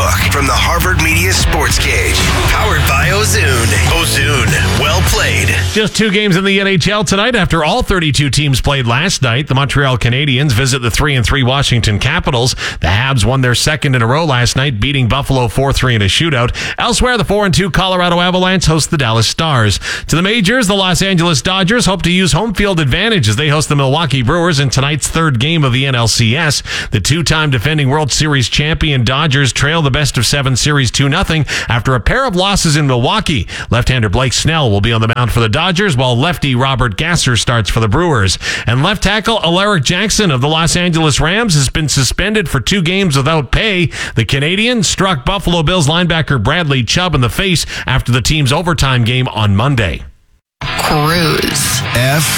book from the Harvard Media Sports Cage. Powered by Ozoon. Ozoon, well played. Just 2 games in the NHL tonight after all 32 teams played last night. The Montreal Canadiens visit the 3-3 Washington Capitals. The Habs won their second in a row last night, beating Buffalo 4-3 in a shootout. Elsewhere, the 4-2 Colorado Avalanche host the Dallas Stars. To the majors, the Los Angeles Dodgers hope to use home field advantage as they host the Milwaukee Brewers in tonight's third game of the NLCS. The two-time defending World Series champion Dodgers trail the best-of-7 series 2-0 after a pair of losses in Milwaukee. Left-hander Blake Snell will be on the mound for the Dodgers, while lefty Robert Gasser starts for the Brewers. And left tackle Alaric Jackson of the Los Angeles Rams has been suspended for 2 games without pay. The Canadians struck Buffalo Bills linebacker Bradley Chubb in the face after the team's overtime game on Monday. Cruise.